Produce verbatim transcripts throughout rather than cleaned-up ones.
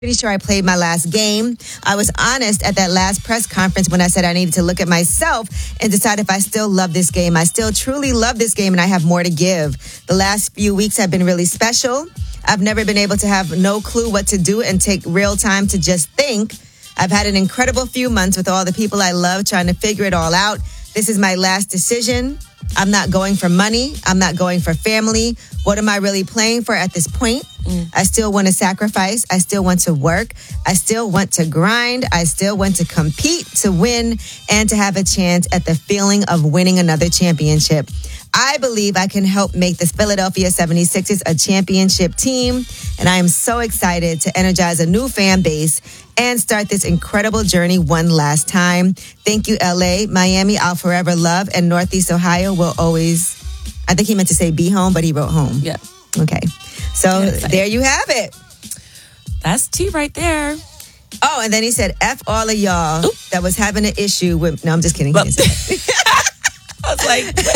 Pretty sure I played my last game. I was honest at that last press conference when I said I needed to look at myself and decide if I still love this game. I still truly love this game and I have more to give. The last few weeks have been really special. I've never been able to have no clue what to do and take real time to just think. I've had an incredible few months with all the people I love trying to figure it all out. This is my last decision. I'm not going for money. I'm not going for family. What am I really playing for at this point? Mm. I still want to sacrifice. I still want to work. I still want to grind. I still want to compete, to win, and to have a chance at the feeling of winning another championship. I believe I can help make the Philadelphia seventy-sixers a championship team, and I am so excited to energize a new fan base and start this incredible journey one last time. Thank you, L A, Miami, I'll forever love, and Northeast Ohio will always, I think he meant to say be home, but he wrote home. Yeah. Okay. So there you have it. That's T right there. Oh, and then he said, F all of y'all Oop. that was having an issue with, no, I'm just kidding. Well, He didn't say that. I was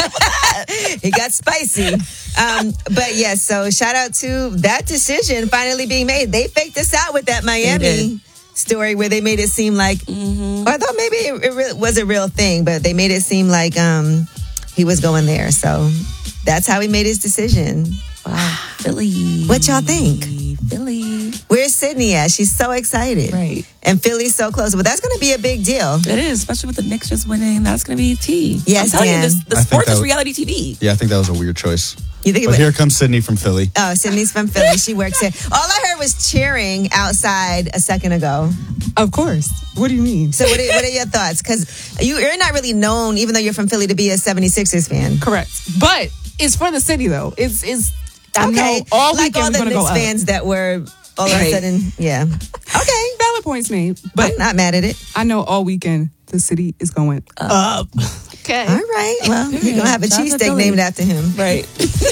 like, he got spicy. Um, but yes, so shout out to that decision finally being made. They faked us out with that Miami story where they made it seem like, mm-hmm. or I thought maybe it, it really was a real thing, but they made it seem like um, he was going there. So that's how he made his decision. Wow. Philly. What y'all think? Philly. Where's Sydney at? She's so excited. Right. And Philly's so close. But that's going to be a big deal. It is, especially with the Knicks just winning. That's going to be T. Yes, I'm telling man. you, this, the I sport think that is was- reality T V. Yeah, I think that was a weird choice. You think it But was? here comes Sydney from Philly. Oh, Sydney's from Philly. She works here. All I heard was cheering outside a second ago. Of course. What do you mean? So what are, what are your thoughts? Because you, you're not really known, even though you're from Philly, to be a seventy-sixers fan. Correct. But it's for the city, though. It's it's. I Okay. know all like all weekend the we're gonna Knicks go up. fans that were all of a Right. sudden, yeah. Okay. Valid points made. But I'm not mad at it. I know all weekend the city is going up. Okay. All right. Well, you're going to have a Shout out to cheesesteak Philly. named after him. Right.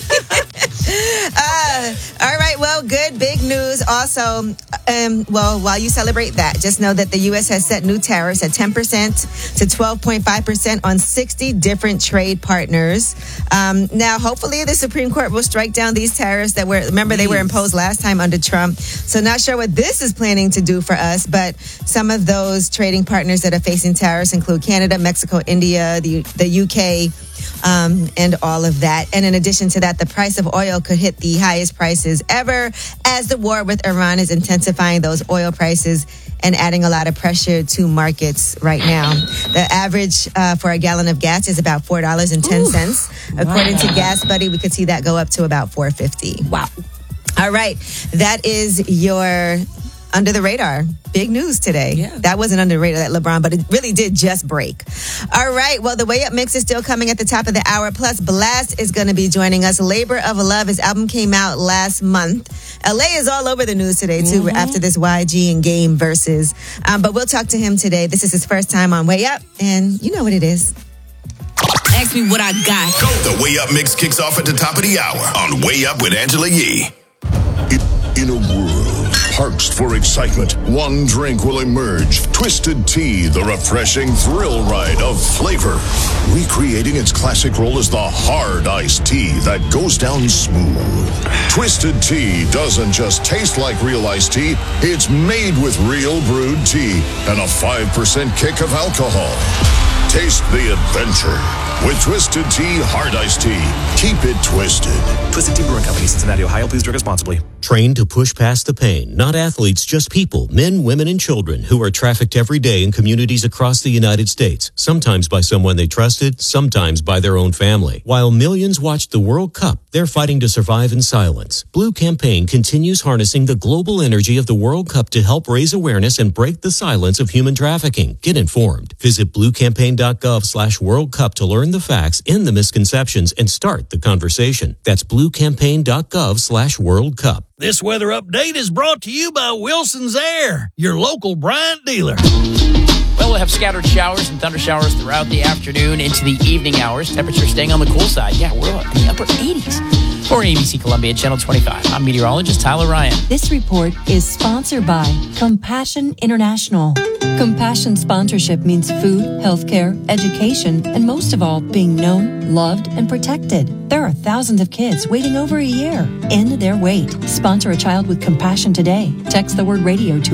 Uh, all right. Well, good. Big news. Also, um, well, while you celebrate that, just know that the U S has set new tariffs at ten percent to twelve point five percent on sixty different trade partners. Um, now, hopefully the Supreme Court will strike down these tariffs that were, remember, they were imposed last time under Trump. So not sure what this is planning to do for us, but some of those trading partners that are facing tariffs include Canada, Mexico, India, the, the U K, Um, and all of that. And in addition to that, the price of oil could hit the highest prices ever as the war with Iran is intensifying those oil prices and adding a lot of pressure to markets right now. The average uh, for a gallon of gas is about four dollars and ten cents. According to Gas Buddy, we could see that go up to about four dollars and fifty cents. Wow. All right. That is your Under the Radar. Big news today. Yeah. That wasn't under the radar, that LeBron, but it really did just break. All right. Well, the Way Up Mix is still coming at the top of the hour. Plus, Blast is going to be joining us. Labor of Love. His album came out last month. L A is all over the news today, too, mm-hmm. after this Y G and Game versus. Um, but we'll talk to him today. This is his first time on Way Up, and you know what it is. Ask me what I got. The Way Up Mix kicks off at the top of the hour on Way Up with Angela Yee. In a world parched for excitement, one drink will emerge. Twisted Tea, the refreshing thrill ride of flavor. Recreating its classic role as the hard iced tea that goes down smooth. Twisted Tea doesn't just taste like real iced tea, it's made with real brewed tea and a five percent kick of alcohol. Taste the adventure with Twisted Tea Hard Iced Tea. Keep it twisted. Twisted Tea Brewing Company, Cincinnati, Ohio. Please drink responsibly. Trained to push past the pain. Not athletes, just people, men, women, and children who are trafficked every day in communities across the United States. Sometimes by someone they trusted, sometimes by their own family. While millions watched the World Cup, they're fighting to survive in silence. Blue Campaign continues harnessing the global energy of the World Cup to help raise awareness and break the silence of human trafficking. Get informed. Visit bluecampaign.gov slash World Cup to learn the facts, end the misconceptions, and start the conversation. That's bluecampaign.gov slash World Cup. This weather update is brought to you by Wilson's Air, your local Bryant dealer. Well, we'll have scattered showers and thunder showers throughout the afternoon into the evening hours. Temperature staying on the cool side. Yeah, we're in the upper eighties. For A B C Columbia Channel twenty-five, I'm meteorologist Tyler Ryan. This report is sponsored by Compassion International. Compassion sponsorship means food, healthcare, education, and most of all, being known, loved, and protected. There are thousands of kids waiting over a year. End their wait. Sponsor a child with compassion today. Text the word radio to